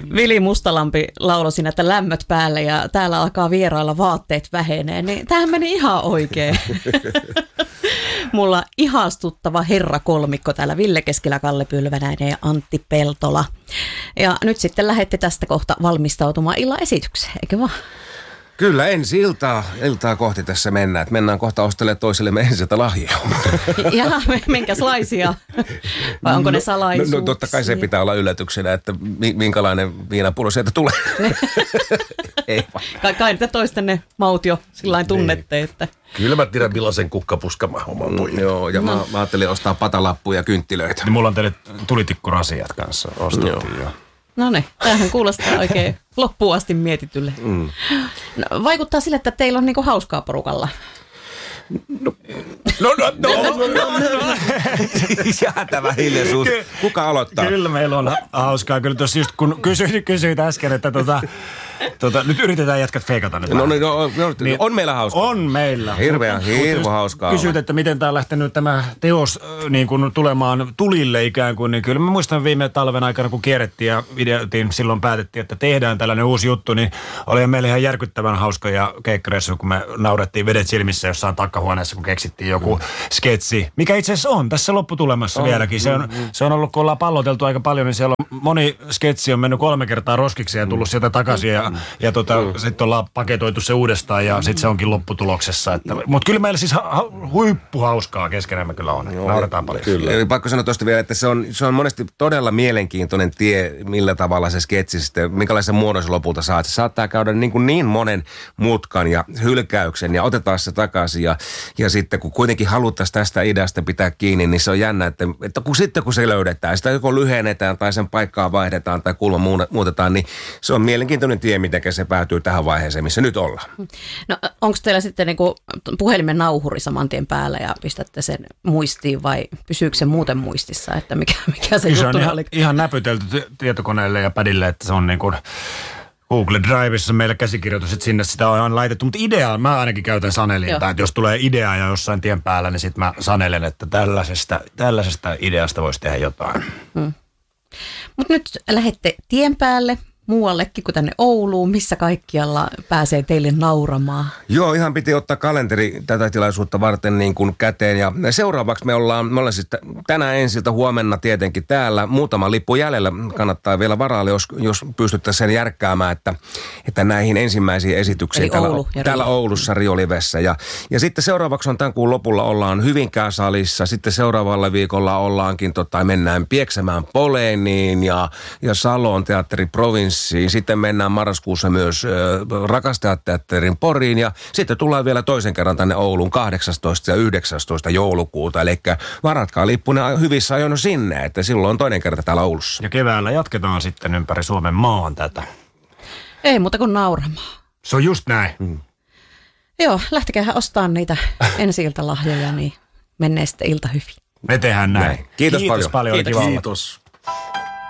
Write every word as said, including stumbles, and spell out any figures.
Vili Mustalampi lauloi siinä, että lämmöt päälle ja täällä alkaa vierailla vaatteet vähenee, niin tämähän meni ihan oikein. Mulla ihastuttava herra kolmikko täällä Ville Keskilä, Kalle Pylvänäinen ja Antti Peltola. Ja nyt sitten lähette tästä kohta valmistautumaan illan esitykseen, eikö vaan? Kyllä, ensi iltaa, iltaa kohti tässä mennään. Että mennään kohta ostelemaan toisellemme ensiltä lahjaa. Jaha, minkälaisia? Vai onko ne salaisuuksia? No, no totta kai se pitää olla yllätyksenä, että minkälainen viinapullo sieltä tulee. Ei vaan. Kai, kai te toistenne maut jo sillain tunnette, että... Kyllä mä tiedän millaisen kukkapuska mä oman pojin. Joo, ja no. mä, mä ajattelin ostaa patalappuja ja kynttilöitä. Niin mulla on teille tulitikkurasiat kanssa ostettiin jo. No niin, tämähän kuulostaa oikein loppuun asti mietitylle. Mm. No, vaikuttaa sille, että teillä on niinku hauskaa porukalla. No, no, no, no, no, no, no. Jäätävä hiljaisuus. Kuka aloittaa? Kyllä meillä on hauskaa. Kyllä tuossa just kun kysyit, kysyit äsken, että tota, tota, nyt yritetään jätkät feikata nyt. No, no, no, no niin, on meillä hauskaa. On meillä. Hirveän, hirveän hauskaa. Kysyit, että miten tää on lähtenyt tämä teos niin kun tulemaan tulille ikään kuin. Niin kyllä mä muistan viime talven aikana, kun kierrettiin ja videoitiin, silloin päätettiin, että tehdään tällainen uusi juttu, niin oli meillä ihan järkyttävän hauska ja keikkareissu, kun me naurettiin vedet silmissä jossain takkahuoneessa, kun keksittiin joku sketsi, mikä itse asiassa on tässä lopputulemassa on, vieläkin. Se on, mm, mm. se on ollut, kun ollaan palloteltu aika paljon, niin siellä on moni sketsi on mennyt kolme kertaa roskiksi ja tullut sieltä takaisin ja, mm. ja tota, mm. sitten ollaan paketoitu se uudestaan ja sitten se onkin lopputuloksessa. Mutta kyllä meillä siis ha, ha, huippuhauskaa keskenään me kyllä on. Joo, nauretaan paljon. Kyllä. Ja pakko sanoa tuosta vielä, että se on, se on monesti todella mielenkiintoinen tie, millä tavalla se sketsi sitten, minkälaisen muodon se lopulta saa. Se saattaa käydä niin, kuin niin monen mutkan ja hylkäyksen ja otetaan se takaisin ja, ja sitten kun kuitenkin haluttaisiin tästä ideasta pitää kiinni, niin se on jännä, että, että kun sitten kun se löydetään, sitä joko lyhennetään tai sen paikkaa vaihdetaan tai kulma muutetaan, niin se on mielenkiintoinen tie, miten se päätyy tähän vaiheeseen, missä nyt ollaan. No onko teillä sitten niinku puhelimen nauhuri saman tien päällä ja pistätte sen muistiin vai pysyykö se muuten muistissa, että mikä, mikä se juttu on ihan, oli? Ihan näpytelty tietokoneelle ja padille, että se on niin kuin Google Driveissa meillä käsikirjoitus, että sinne sitä on laitettu, mutta ideaa, mä ainakin käytän sanelinta, että jos tulee idea ja jossain tien päällä, niin sitten mä sanelen, että tällaisesta, tällaisesta ideasta voisi tehdä jotain. Hmm. Mutta nyt lähette tien päälle muuallekin kuin tänne Ouluun, missä kaikkialla pääsee teille nauramaan? Joo, ihan piti ottaa kalenteri tätä tilaisuutta varten niin kuin käteen. Ja seuraavaksi me ollaan, me ollaan siis tänään ensiltä, huomenna tietenkin täällä. Muutama lippu jäljellä, kannattaa vielä varailla, jos, jos pystyttäisiin sen järkkäämään, että, että näihin ensimmäisiin esityksiin täällä, Oulu täällä Oulussa Rio Livessä. Ja, ja sitten seuraavaksi on tämän kuun lopulla ollaan Hyvinkään salissa, sitten seuraavalla viikolla ollaankin, tota, mennään Pieksämään Poleeniin ja, ja Salon teatteri Provinssi. Sitten mennään marraskuussa myös äh, Rakastajateatterin Poriin ja sitten tullaan vielä toisen kerran tänne Ouluun kahdeksastoista ja yhdeksästoista joulukuuta. Eli varatkaa lippuna hyvissä ajoin sinne, että silloin on toinen kerta täällä Oulussa. Ja keväällä jatketaan sitten ympäri Suomen maan tätä. Ei muuta kuin nauramaan. Se on just näin. Mm. Joo, lähtekäähän ostamaan niitä ensi-iltalahjoja, niin menee sitten ilta hyvin. Me tehdään näin. näin. Kiitos, Kiitos paljon. paljon. Kiitos. Kiitos.